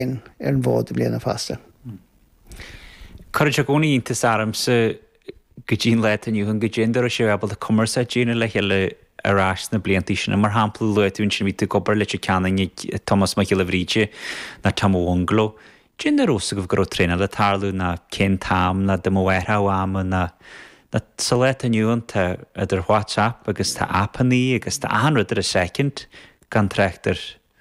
an bhód bliana fasta. Corid a gcónaí íntas aramsa go dtíon leit aniu an go gendar sé bhebal a cumarsa dína le heile arás na bliantí sinna mar hampla leitún sin ví gobar le ceanna Thomas Michael Vríte na Tamonglo. Gendar ósa go bhgur tréna le tarlú na cén tam na demhhairtha ama na sa leit aniuanta idir WhatsApp agus tá appaní agus tá anrad ar a second gan treachtar.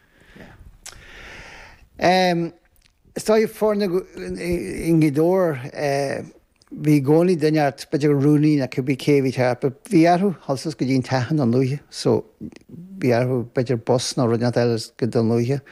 Stoi fórna in gidór bhí gcónaí daineart beidir rúnaí na cubí céhí tearpa. Bhí arthú halsas go dtíon teachan an luithe, so bhí arthú beidir bus ná ruineat eiles go don luithe.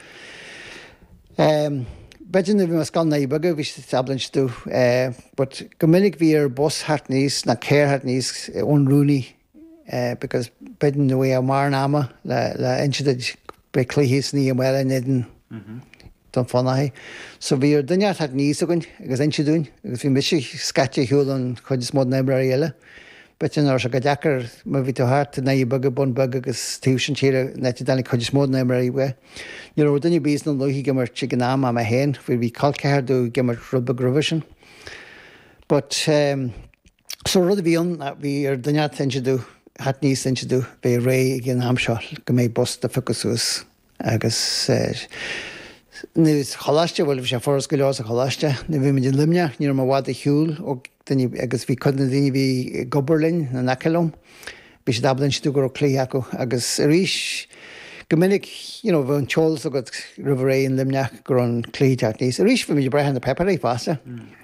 Beidir na bhí mas gan naíbaga bhí tablanstú, but go minic bhí ar bus hart níos na céir hart níos ón rúnaí, because beidir na bhí mar náma le insiad be clíhís ní am bhile nidin don fannaí. So bhí ar daineart hart níos agan agus insiadún, agus bhí mis scate hiúil an chuid is mód nebra eile. Beidir nar se go deacar má bhí hart naíbaga bon bag agus tíúsin tíre neti danig chuid is mód nebra eile. Ní ó daine bís an luí gemar si gnám am a hen, bhí calceirú gemar rubba grovision. But so rud bhíon bhí ar daineart insiadú hart níos insiadú bhí ré gin amseo go méid bosta ficusús agus Nus chalaiste bhfuil sé foras go leás a chalaiste, na bhí me limne, ní má bhád a hiúil agus bhí chuna daoine bhí gobarlinn na nacelóm, bhí sé dablann stú gur clí acu agus ríis go minic bh an teolas agad rih an limneach gur an clíteach níos. Ríis bhí me brehan na peparí fásta.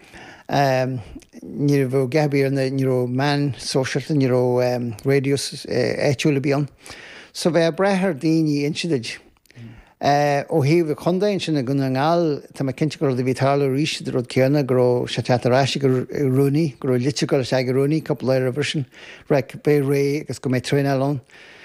Ní bh gabíar na ní man socialta ní radios éitiúla bíon. So bheith brethir daoine insiad. Ó híh chundain sinna gona ngáil tá cinnte gur bhí tála ríis de rud ceanna gur se tetarráisi gur rúnaí, gur lite go se go rúnaí couple leir version ra bé ré agus go méid tréineán.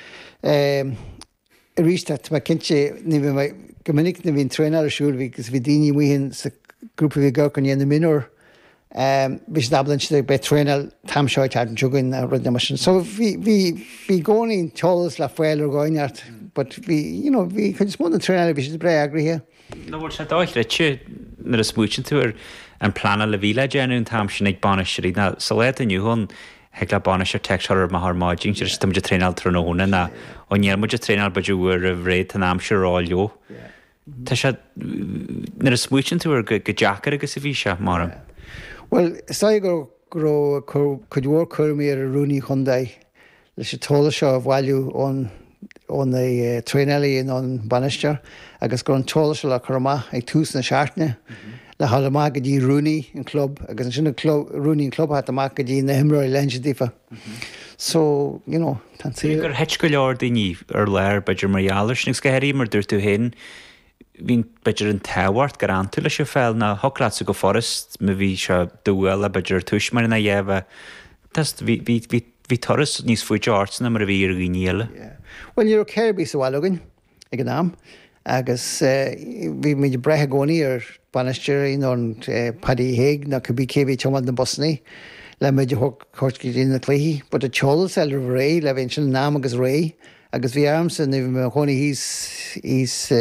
Ríis tá cinnte ní go minic na bhín tréinear asúil gus bhí daoine mhuihann sa grúpa bhí go an minúr. Bhís dablann si be tréineal tamseáid an tugann a rud na mar sin. So bhí gcónaín teolas le foiil ar gáineart. But bhí chun smó an tréile bhí bre agrithe. No bhil se dáith le tú nar a smúin tú ar an plana le bhíle déanún tam sin ag banisirí na sa le aniu hon heag le banis ar teachtar mar máiding sé tam de tréál tróna na ó níar muide tréál beúir a bhréid an am se ráileo. Tá se nar a smúin tú ar go deachar agus a bhí se mar. Well, sta gur chudhór chuirmí ar a rúnaí chundaid leis sé tóla seo a bhhailú ón na tréile in an banisteir agus gur an tóla se le chumá ag tús na seaartne le hallamá go dtí rúnaí an club agus an sinna rúnaí an club hat amach go dtí na himráí lensidífa. So, tan sí. Gur heit go leor daoine ar leir beidir marális nig go heirí mar dúir tú hen hín beidir an tehhart gar an tú lei se fel na holása go forest me bhí se dúil a beidir tuis mar na dhéh hí toras níos fuide ána mar a bhí ar gníile. Well, you're Kirby so allogan, ag agus bhí mé brethe gcónaí ar banisteir on Paddy Haig na could be céhí teamad na Bosnaí le méidir chuircí dí na cléí, but a teolas eile ré le bhíonn sin nám agus ré agus bhí armsa na bhí me chónaí hís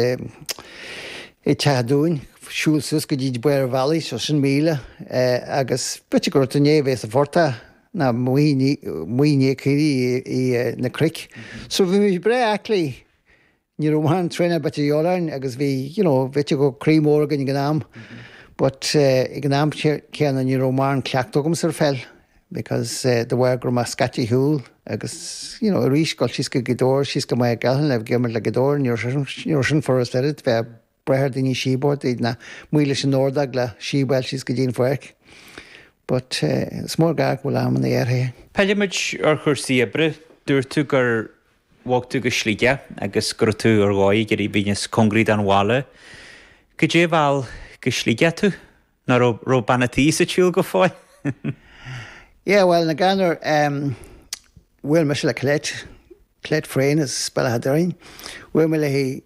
i teadúin siúlsus go dtí Buir Valley so sin míle agus bute gur tuné bhés a forta na muoine cíí i na cric. So bhí bre aclaí ní rómhan tréine bete jólainn agus bhí bhíte go crímórgan i gnám, but i gnám ceanna ní rómán cleachtógam ar fel, because the bhhar gur má scatí hiúil agus a ríis gáil síos go godóir síos go mai gahan le gimar le godóir níor sin forras leirid bheith brethir daoine síbord iad na muile sin nódag le síbhil síos go dtíon foiic. But smór gach bhfuil am an éarthe. Peiliimiid ar chuirsaí ebre, dúir tú gur bhagtú go slíide agus gur tú ar gáid gur bhíonas congríd an bhála. Go dé bhil go slíide tú ná ró banatí sa tíúil go fáil? Yeah, well, na ganar bhfuil me se le cléit fréin is spela hadarín. Bhfuil me le hí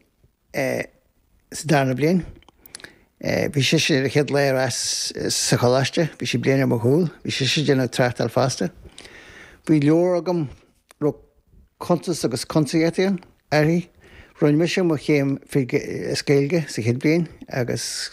sa darna blian. Bhí sé sé chéad léir sa choláiste, bhí sé bliana am húil, bhí sé déanana treachtal fásta. Bhí leor agam ro contas agus consaíotaíon airí, Rún me sem mo chéim fi scéilge sa chéad blion agus